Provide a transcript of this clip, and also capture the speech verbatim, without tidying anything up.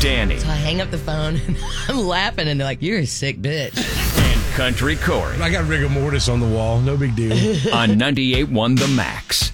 Danny. So I hang up the phone and I'm laughing and they're like, you're a sick bitch. And Country Corey. I got rigor mortis on the wall. No big deal. On ninety-eight point one The Max.